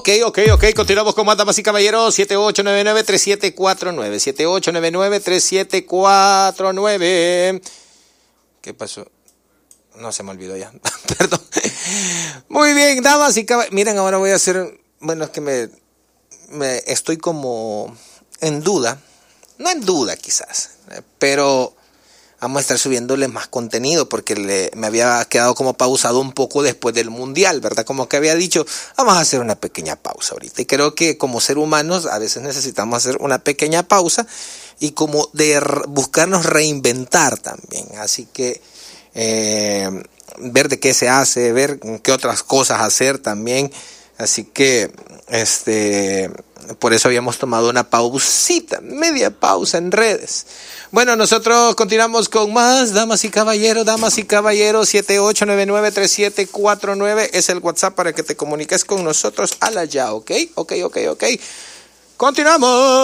Ok. Continuamos con más, damas y caballeros. 7899-3749. 7899-3749. ¿Qué pasó? No, se me olvidó ya. Perdón. Muy bien, damas y caballeros. Miren, ahora voy a hacer... Bueno, es que me estoy como en duda. No en duda, quizás. Pero vamos a estar subiéndole más contenido porque me había quedado como pausado un poco después del Mundial, ¿verdad? Como que había dicho, vamos a hacer una pequeña pausa ahorita. Y creo que como ser humanos a veces necesitamos hacer una pequeña pausa y como de buscarnos reinventar también. Así que ver de qué se hace, ver qué otras cosas hacer también. Así que por eso habíamos tomado una pausita, media pausa en redes. Bueno, nosotros continuamos con más, damas y caballeros, 7899-3749 es el WhatsApp para que te comuniques con nosotros a la ya, ¿ok? Ok. Continuamos.